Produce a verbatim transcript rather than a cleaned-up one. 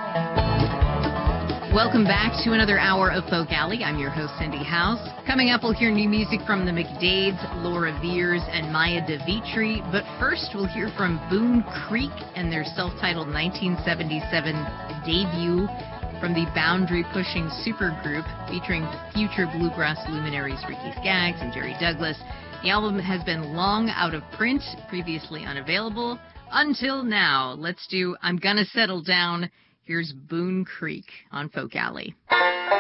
Welcome back to another hour of Folk Alley. I'm your host, Cindy House. Coming up, we'll hear new music from the McDades, Laura Veers, and Maya DeVitri. But first, we'll hear from Boone Creek and their self-titled nineteen seventy-seven debut from the boundary-pushing supergroup featuring future bluegrass luminaries Ricky Skaggs and Jerry Douglas. The album has been long out of print, previously unavailable, until now. Let's do I'm Gonna Settle Down. Here's Boone Creek on Folk Alley.